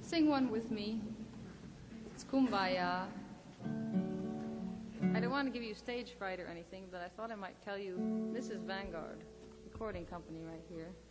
Sing one with me. It's Kumbaya. I don't want to give you stage fright or anything, but I thought I might tell you this is Vanguard, recording company right here.